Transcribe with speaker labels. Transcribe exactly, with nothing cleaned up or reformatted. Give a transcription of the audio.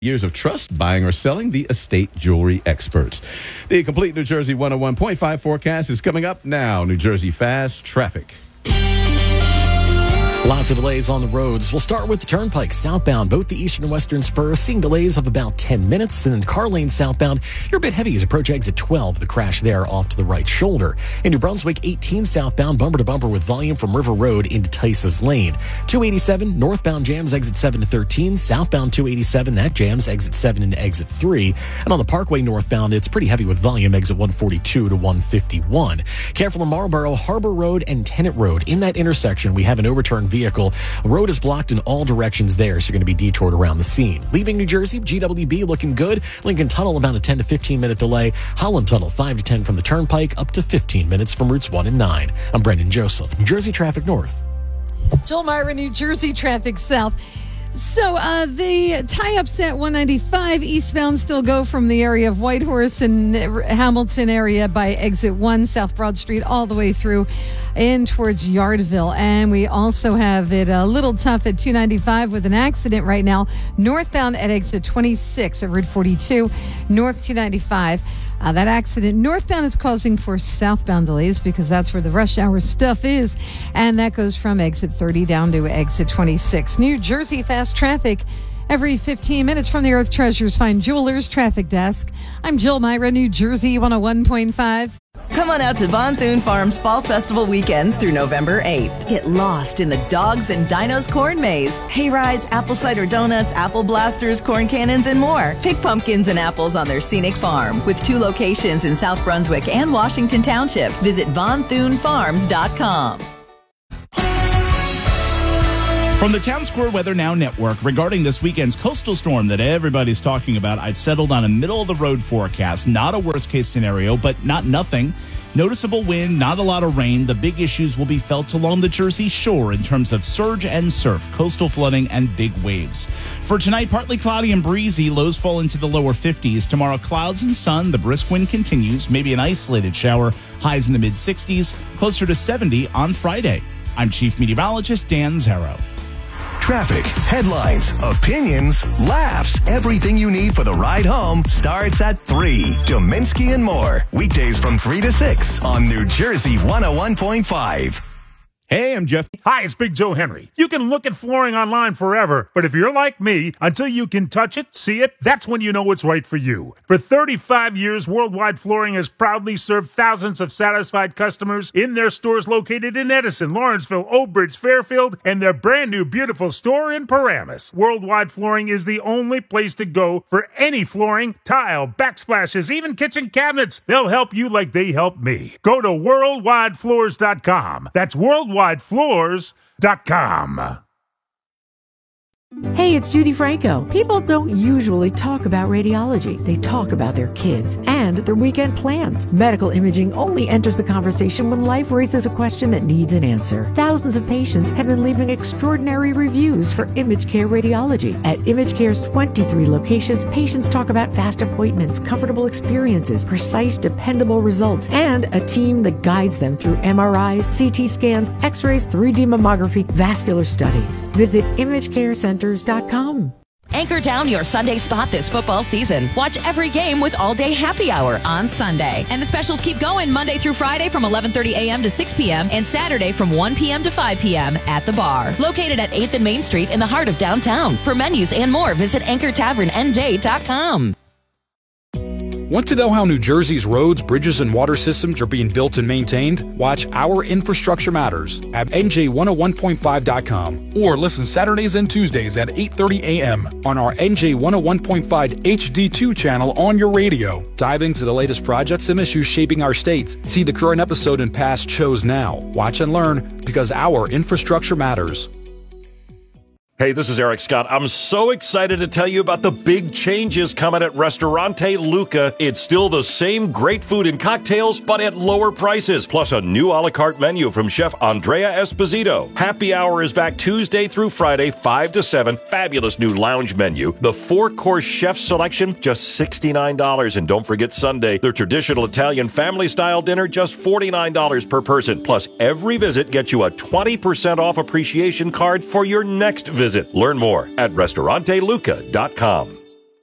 Speaker 1: Years of trust, buying or selling, the estate jewelry experts. The complete New Jersey one oh one point five forecast is coming up now. New Jersey Fast Traffic.
Speaker 2: Lots of delays on the roads. We'll start with the Turnpike southbound. Both the eastern and western spur seeing delays of about ten minutes. And then the car lane southbound, you're a bit heavy as you approach exit twelve. The crash there off to the right shoulder. In New Brunswick, eighteen southbound, bumper to bumper with volume from River Road into Tice's Lane. two eighty-seven northbound jams exit seven to thirteen. Southbound two eighty-seven, that jams exit seven into exit three. And on the Parkway northbound, it's pretty heavy with volume exit one forty-two to one fifty-one. Careful in Marlboro, Harbor Road and Tennant Road. In that intersection, we have an overturned vehicle. The road is blocked in all directions there, so you're going to be detoured around the scene. Leaving New Jersey, G W B looking good. Lincoln Tunnel about a ten to fifteen minute delay. Holland Tunnel five to ten from the Turnpike, up to fifteen minutes from routes one and nine. I'm Brendan Joseph, New Jersey Traffic North.
Speaker 3: Jill Myra, New Jersey Traffic South. So uh, the tie-ups at one ninety-five eastbound still go from the area of Whitehorse and Hamilton area by exit one, South Broad Street, all the way through in towards Yardville. And we also have it a little tough at two ninety-five with an accident right now, northbound at exit twenty-six at Route forty-two, north two ninety-five. Uh, that accident northbound is causing for southbound delays because that's where the rush hour stuff is. And that goes from exit thirty down to exit twenty-six. New Jersey Fast Traffic. Every fifteen minutes from the Earth Treasures Find Jewelers Traffic Desk. I'm Jill Myra, New Jersey one oh one point five.
Speaker 4: Come on out to Von Thune Farms Fall Festival weekends through November eighth. Get lost in the Dogs and Dinos corn maze. Hay rides, apple cider donuts, apple blasters, corn cannons, and more. Pick pumpkins and apples on their scenic farm. With two locations in South Brunswick and Washington Township. Visit von thune farms dot com.
Speaker 5: From the Town Square Weather Now Network, regarding this weekend's coastal storm that everybody's talking about, I've settled on a middle-of-the-road forecast. Not a worst-case scenario, but not nothing. Noticeable wind, not a lot of rain. The big issues will be felt along the Jersey Shore in terms of surge and surf, coastal flooding, and big waves. For tonight, partly cloudy and breezy. Lows fall into the lower fifties. Tomorrow, clouds and sun. The brisk wind continues. Maybe an isolated shower. Highs in the mid-sixties. Closer to seventy on Friday. I'm Chief Meteorologist Dan Zero.
Speaker 6: Traffic, headlines, opinions, laughs. Everything you need for the ride home starts at three. Dominski and more. Weekdays from three to six on New Jersey one oh one point five.
Speaker 1: Hey, I'm Jeff.
Speaker 7: Hi, it's Big Joe Henry. You can look at flooring online forever, but if you're like me, until you can touch it, see it, that's when you know it's right for you. For thirty-five years, Worldwide Flooring has proudly served thousands of satisfied customers in their stores located in Edison, Lawrenceville, Oak Bridge, Fairfield, and their brand new beautiful store in Paramus. Worldwide Flooring is the only place to go for any flooring, tile, backsplashes, even kitchen cabinets. They'll help you like they help me. Go to worldwide floors dot com. That's worldwide floors dot com.
Speaker 8: Hey, it's Judy Franco. People don't usually talk about radiology. They talk about their kids and their weekend plans. Medical imaging only enters the conversation when life raises a question that needs an answer. Thousands of patients have been leaving extraordinary reviews for ImageCare Radiology. At ImageCare's twenty-three locations, patients talk about fast appointments, comfortable experiences, precise, dependable results, and a team that guides them through M R Is, C T scans, X-rays, three D mammography, vascular studies. Visit imagecare centers dot com.
Speaker 9: Anchor down your Sunday spot this football season. Watch every game with all-day happy hour on Sunday. And the specials keep going Monday through Friday from eleven thirty a.m. to six p.m. and Saturday from one p.m. to five p.m. at the bar. Located at eighth and Main Street in the heart of downtown. For menus and more, visit anchor tavern n j dot com.
Speaker 10: Want to know how New Jersey's roads, bridges, and water systems are being built and maintained? Watch Our Infrastructure Matters at N J one oh one point five dot com or listen Saturdays and Tuesdays at eight thirty a.m. on our N J one oh one point five H D two channel on your radio. Dive into the latest projects and issues shaping our state. See the current episode and past shows now. Watch and learn because our infrastructure matters.
Speaker 11: Hey, this is Eric Scott. I'm so excited to tell you about the big changes coming at Ristorante Luca. It's still the same great food and cocktails, but at lower prices, plus a new a la carte menu from Chef Andrea Esposito. Happy Hour is back Tuesday through Friday, five to seven. Fabulous new lounge menu. The four-course chef selection, just sixty-nine dollars. And don't forget Sunday, their traditional Italian family-style dinner, just forty-nine dollars per person. Plus, every visit gets you a twenty percent off appreciation card for your next visit. Learn more at Ristorante Luca dot com.